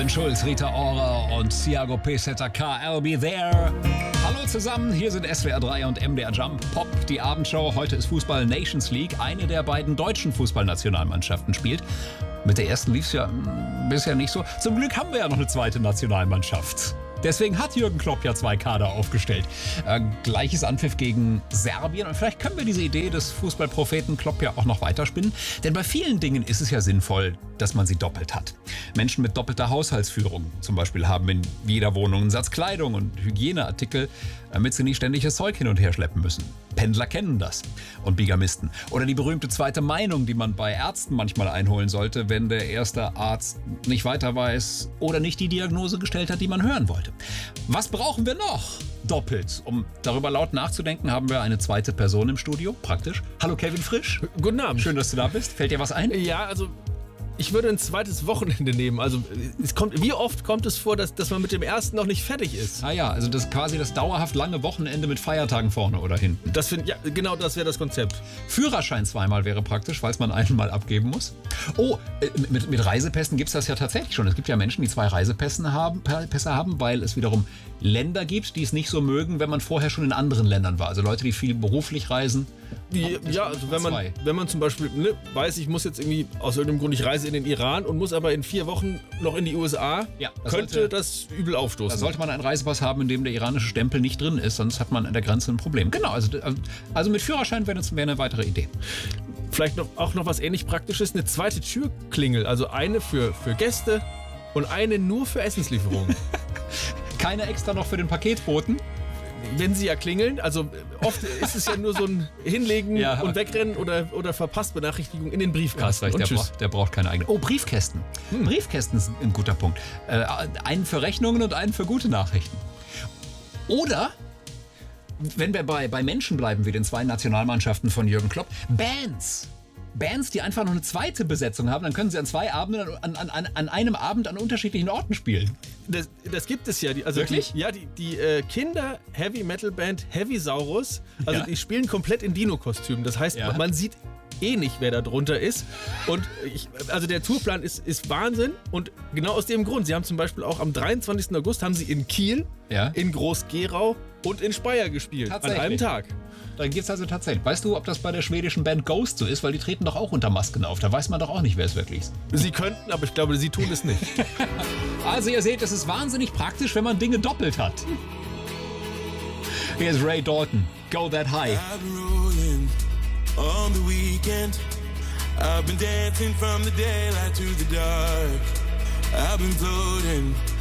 Robin Schulz, Rita Ora und Thiago Peseta-K, I'll be there. Hallo zusammen, hier sind SWR 3 und MDR Jump Pop, die Abendshow. Heute ist Fußball Nations League. Eine der beiden deutschen Fußballnationalmannschaften spielt. Mit der ersten lief es ja bisher nicht so. Zum Glück haben wir ja noch eine zweite Nationalmannschaft. Deswegen hat Jürgen Klopp ja 2 Kader aufgestellt. Gleiches Anpfiff gegen Serbien. Und vielleicht können wir diese Idee des Fußballpropheten Klopp ja auch noch weiterspinnen. Denn bei vielen Dingen ist es ja sinnvoll, dass man sie doppelt hat. Menschen mit doppelter Haushaltsführung zum Beispiel haben in jeder Wohnung einen Satz Kleidung und Hygieneartikel, damit sie nicht ständig das Zeug hin und her schleppen müssen. Pendler kennen das. Und Bigamisten. Oder die berühmte zweite Meinung, die man bei Ärzten manchmal einholen sollte, wenn der erste Arzt nicht weiter weiß oder nicht die Diagnose gestellt hat, die man hören wollte. Was brauchen wir noch? Doppelt. Um darüber laut nachzudenken, haben wir eine zweite Person im Studio. Praktisch. Hallo Kevin Frisch. Guten Abend. Schön, dass du da bist. Fällt dir was ein? Ja, also ich würde ein zweites Wochenende nehmen. Also wie oft kommt es vor, dass man mit dem ersten noch nicht fertig ist? Ah ja, also das quasi das dauerhaft lange Wochenende mit Feiertagen vorne oder hinten. Genau das wäre das Konzept. Führerschein zweimal wäre praktisch, weil es man einen mal abgeben muss. Oh, mit Reisepässen gibt es das ja tatsächlich schon. Es gibt ja Menschen, die 2 Reisepässe haben, weil es wiederum Länder gibt, die es nicht so mögen, wenn man vorher schon in anderen Ländern war. Also Leute, die viel beruflich reisen. Ja, also wenn man zum Beispiel weiß, ich muss jetzt irgendwie aus irgendeinem Grund, ich reise in den Iran und muss aber in 4 Wochen noch in die USA, könnte das übel aufstoßen. Da sollte man einen Reisepass haben, in dem der iranische Stempel nicht drin ist, sonst hat man an der Grenze ein Problem. Genau, also mit Führerschein wäre eine weitere Idee. Vielleicht auch noch was ähnlich Praktisches, eine zweite Türklingel, also eine für Gäste und eine nur für Essenslieferungen. Keine extra noch für den Paketboten? Wenn sie ja klingeln, also oft ist es ja nur so ein Hinlegen und Wegrennen oder verpasst Benachrichtigung in den Briefkasten. Ja, der braucht keine eigene. Oh, Briefkästen. Briefkästen ist ein guter Punkt. Einen für Rechnungen und einen für gute Nachrichten. Oder, wenn wir bei Menschen bleiben, wie den 2 Nationalmannschaften von Jürgen Klopp, Bands, die einfach noch eine zweite Besetzung haben, dann können sie an 2 Abenden an einem Abend an unterschiedlichen Orten spielen. Das gibt es ja. Wirklich? Die Kinder-Heavy-Metal-Band Heavysaurus, die spielen komplett in Dino-Kostümen. Das heißt, man sieht nicht, wer da drunter ist. Und der Tourplan ist Wahnsinn. Und genau aus dem Grund. Sie haben zum Beispiel auch am 23. August haben sie in Kiel, in Groß-Gerau und in Speyer gespielt. An einem Tag. Dann geht's also tatsächlich. Weißt du, ob das bei der schwedischen Band Ghost so ist? Weil die treten doch auch unter Masken auf. Da weiß man doch auch nicht, wer es wirklich ist. Sie könnten, aber ich glaube, sie tun es nicht. Also ihr seht, es ist wahnsinnig praktisch, wenn man Dinge doppelt hat. Hier ist Ray Dalton. Go That High. On the weekend, I've been dancing from the daylight to the dark. I've been floating